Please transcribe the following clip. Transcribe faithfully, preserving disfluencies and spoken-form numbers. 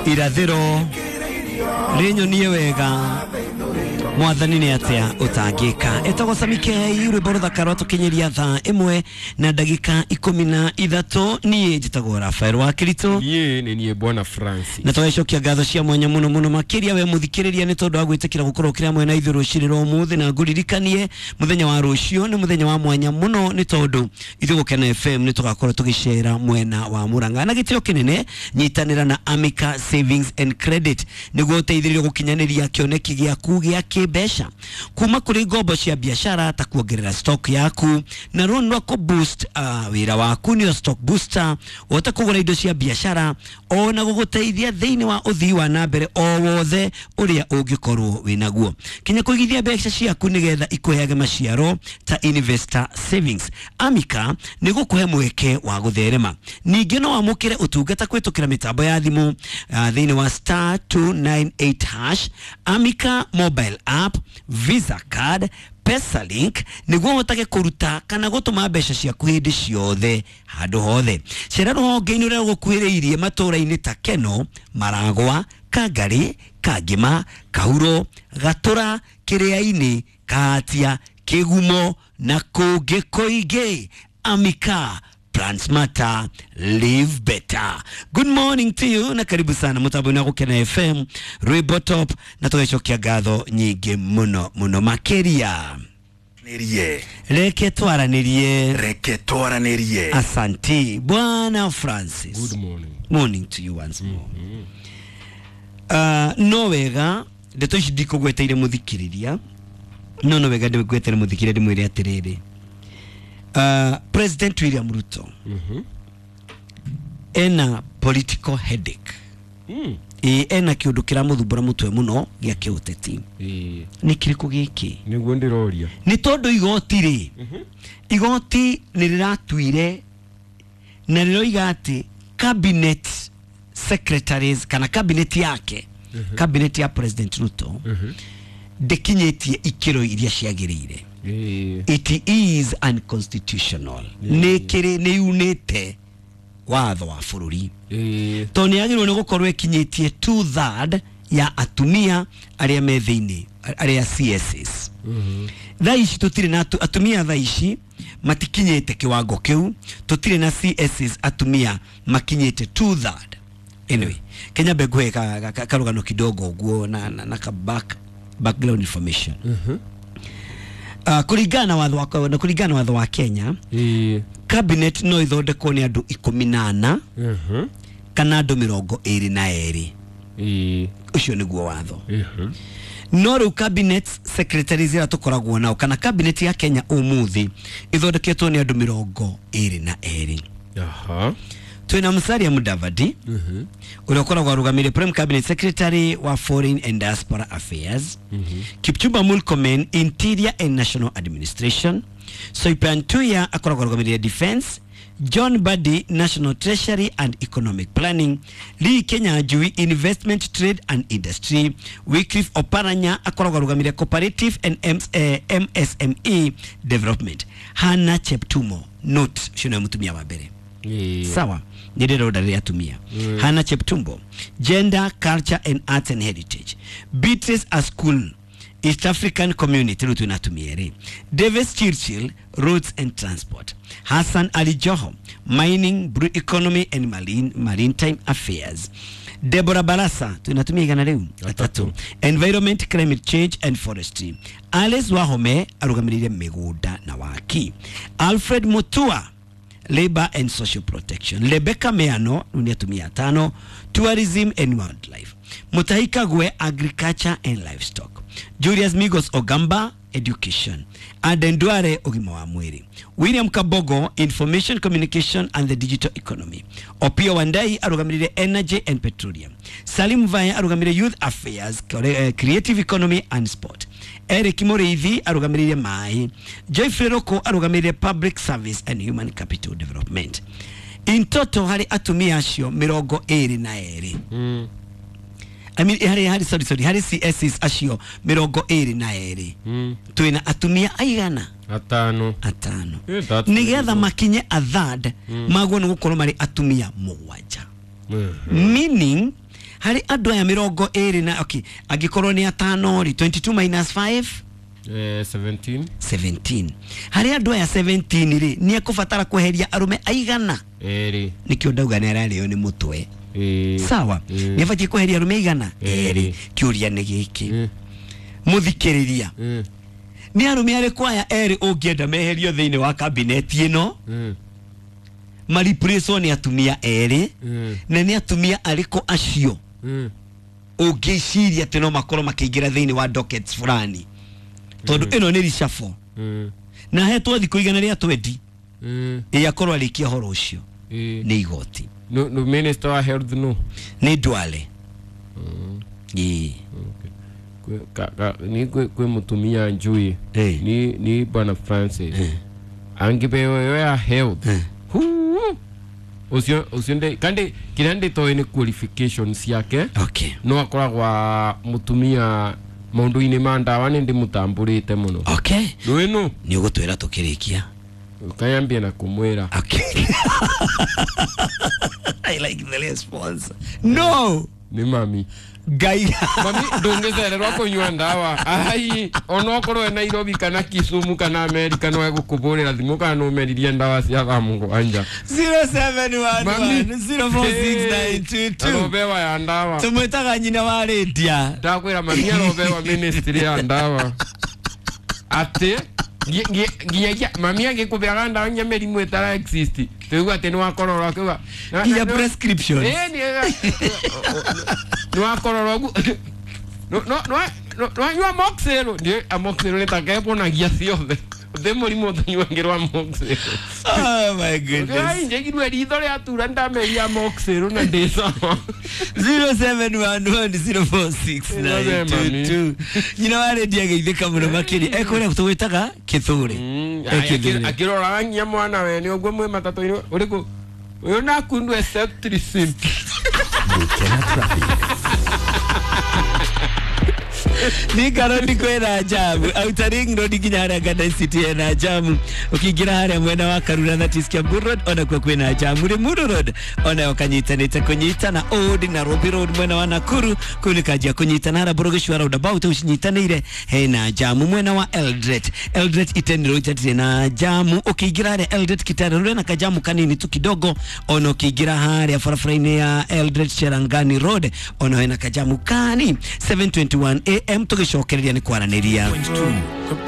irathiro rinyo niye wega mwathani ni atia utangika etago samike yure borotha karoto kinyeria tha imwe na dagika ikumi na ithatu niye jitago Rafael wa Kirito niye ni niye bwana Francis na twacokia gatho cia mwanya muno muno makiria we muthikiriria ni tondu agwitikira gukorwo kira mwena ithuru ciriro muthi na nguririkanie muthenya wa rucio ni muthenya wa mwanya muno ni tondu ithugukena F M ni tugakorwo tugicera mwena wa Muranga na gitio kinene nyitanira na Amica Savings and Credit niguo teithiririo gukinyaniria kioneki giaku gia besha kuma kuri ngombo cia biashara ta kuongerera stock yaku na loan wako boost uh, wira waku ni stock booster wota kugura indo cia biashara ona guguteithia thiini wa uthii wa nambere o wothe uria ungikorwo winaguo kinya kuigithia mbeca ciaku nigetha ikuheage maciaro ta investor savings Amica ni gukuhe mweke wa gutherema ningi no amukire utungata kwitukira mitambo ya thimu uh, thiini wa star two nine eight hash Amica mobile app, Visa card, Pesa link niguo wotage kuruta kana gutuma mbeca cia kuhindi ciothe handu hothe cera ruhonge-ini uria gukwiriirie matura-ini ta Keno, Maragwa, Kangari, Kangima, Kahuro, Gatura, Kiria-ini, Kahatia, Kigumo na kungi kuingi. Amica, plans matter, live better. Good morning to you na karibu sana mutabu na gukena F M Rwimbo Top na tugecokia gatho nyingi muno muno makeria nirie reke twaranirie reke twaranirie asanti bwana Francis. Good morning. Morning to you once more. Mm -hmm. uh, no wega ndeto ici ndikugweteire muthikiriria no no wega ndikugweteire muthikiriria mwire atiriri Uh, President William Ruto mhm ena political headache mm e ena kiundu kira muthumbura mutwe muno gia kiuteti eh ni kiriko giki niguo ndiroria ni tondu igoti ri mhm igoti ni riratwire na riroiga ati cabinet secretaries kana cabinet yake mm -hmm. cabinet ya President Ruto mhm mm dekinyetie ikiro iria ciagirire. Yeah. It is unconstitutional. Yeah. Nekere ne unete watho wa bururi. Yeah. To ni agirwo ni gukorwo ekinyitie two thirds ya atumia aria me thiini aria C S S. Mhm. Mm Thaici tutire na atumia thaici matikinyete kiwango kiu tutire na C S S atumia makinyete two thirds. Anyway, Kenya begwe ka karugano kidogo guo na na, na ka back background information. Mhm. Mm Uh, kuringana watho wa na kuringana watho wa Kenya yeah. Cabinet no ithondekwo ni andu ikumi na ana mhm mm kana andu mirongo iri na eri yeah. ucio niguo watho mhm mm no riu cabinet secretaries ira tukoragwo nao kana cabinet ya Kenya umuthi ithondeketwo ni andu mirongo iri na eri aha twina Musalia Mudavadi mhm mm uria ukoragwo arugamire Prime Cabinet Secretary wa Foreign and Diaspora Affairs mhm mm Kipchumba Murkomen Interior and National Administration Soipan Tuya akoragwo arugamire Defense John Badi National Treasury and Economic Planning Lee Kenya Jui Investment Trade and Industry Wycliffe Oparanya akoragwo arugamire Cooperative and M S M E Development Hannah Cheptumo note shuna mutumia wa mbere yeah. Sawa ndirero ndari atumia mm. Hannah Cheptumbo Gender, Culture and Arts and Heritage Beatrice a School East African Community rutu natumiere Davis Churchill Roads and Transport Hassan Ali Joho Mining, Blue Economy and Marine Maritime Affairs Deborah Barasa tunatumia gana leo atatu Environment, Climate Change and Forestry Alice Wahome arugamiriria migunda na waki Alfred Mutua Labor and Social Protection Rebecca Meano uniatumia tano Tourism and Wildlife Mutahika Gwe Agriculture and Livestock Julius Migos Ogamba Education Aden Duare ugima wa mwili William Kabogo Information Communication and the Digital Economy Opio Wandai arugamirire Energy and Petroleum Salim Vaya arugamirire Youth Affairs Creative Economy and Sport Eric Muriithi arugamirire Mai Joy Feroko arugamirire Public Service and Human Capital Development. In total hari atumia acio mirongo iri na eri mm. I mean hari hari sorry sorry hari C S S acio mirongo iri na eri mm. Twina atumia aigana atano atano yeah, nigetha makinye a third mm. Magwo ni gukorwo mari atumia mugwanja mm -hmm. Meaning hari andũ aya mirongo eri na okay agikorwo ni atano ri twenty-two minus five eh seventeen seventeen hari andũ aya seventeen ri ni akubatara kweheria arume aigana eri nikio ndauga ni ararĩo ni mutwe eh sawa ni abatie kweheria arume aigana eri kiuria ni giki muthikiriria ni arume ari kwaya eri ungienda meherio thiini wa cabinet ino maripreso ni atumia eri na ni atumia ariko acio ungiciria ati no makoro makiingira thiini wa dockets fulani tondu ino ni rishafo na hetwo thikũ igana rĩa twenty yakorwo alikia horo ucio ni igoti no no minister wa health no ni Duale eh ni kwe mutumia njui ni ni bwana Francis angipewe ya health Usio usiende kandi kirande to ni qualifications yake okay no akora kwa mutumia maundu ine mandawa ndi mutambulite muno okay no eno ni ugutwira tukirikia ukayambia na kumwera okay I like the response no ni mami gai mami ndungezererwa kunywa ndawa ai onokorwo Nairobi kana Kisumu kana America no gukuburira thimu kana no meririe ndawa cia thamungu anja zero seven one one zero four six nine two two robewa ya ndawa tumwitaga nyina wa redia ndakwira mami robewa ministry ya ndawa ate ngiya mami angikubega ndawa nya merimu etara exist tuigwa ati ni wakororwa kuga ngiya prescription eh ni no akororwa no no no no you amoxero ndi amoxero letakaepo na gia ciothe the murimo thanywangerwa amoxero oh my goodness ai njegirwe ritho ria tura ndameria amoxero na ndesa zero seven one one zero four six nine two two nyina wa redia geithika muno makiri ekore tugwitaga kithuri akirora nya mwana we ni ogwo mwe matatu uriku uyo nakundu exceptrisim ni karoni kwena jamu outering road ginya hara gada city na jamu ukigira hara mwena wa Karura na Tiskia Road ona kwa kwena jamu ri Muru Road ona wakanyita nita kunyita na Old na Robi Road mwena wa Nakuru kunikajia kunyita na hara Burugishwa Road about ushinyita nire he na jamu mwena wa Eldoret Eldoret Iten Road tati na jamu ukigira hara Eldoret Kitale na kajamu kanini tu kidogo ona ukigira hara farafraine ya Eldoret Cherangani Road ona wena kajamu kani seven twenty-one a m tugishokereria ni kwaraniria